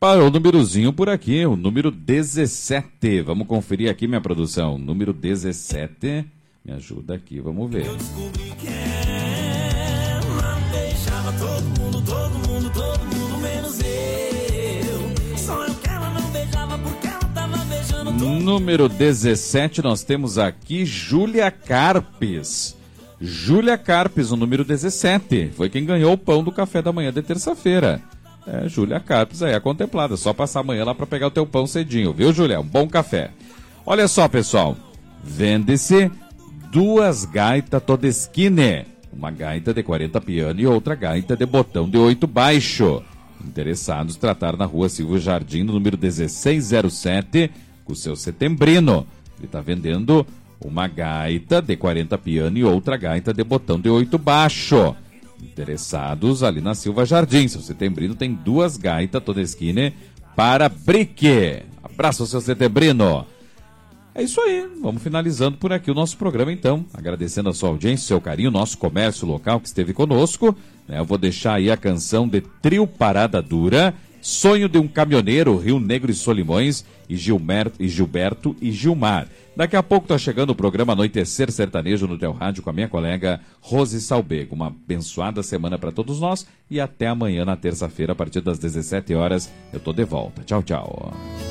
Parou o númerozinho por aqui, o número 17. Vamos conferir aqui, minha produção. Número 17. Me ajuda aqui, vamos ver. Eu descobri que ela beijava todo mundo, menos eu. Só eu que ela não beijava porque ela tava beijando todo mundo. Número 17, nós temos aqui Júlia Carpes. Júlia Carpes, o número 17. Foi quem ganhou o pão do café da manhã de terça-feira. Júlia Carpes aí, a contemplada. Só passar amanhã lá para pegar o teu pão cedinho, viu, Júlia? Um bom café. Olha só, pessoal. Vende-se 2 gaitas Todeschini. Uma gaita de 40 piano e outra gaita de botão de 8 baixo. Interessados, tratar na rua Silvio Jardim, no número 1607, com o seu setembrino. Ele está vendendo uma gaita de 40 piano e outra gaita de botão de 8 baixo. Interessados ali na Silva Jardim. Seu setembrino tem 2 gaitas Todeschini para brique. Abraço ao seu setembrino. É isso aí, vamos finalizando por aqui o nosso programa então, agradecendo a sua audiência, seu carinho, nosso comércio local que esteve conosco, né? Eu vou deixar aí a canção de Trio Parada Dura, Sonho de um Caminhoneiro, Rio Negro e Solimões, e Gilberto e Gilmar. Daqui a pouco tá chegando o programa Anoitecer Sertanejo no teu rádio com a minha colega Rose Salbego. Uma abençoada semana para todos nós e até amanhã na terça-feira a partir das 17 horas eu tô de volta. Tchau, tchau.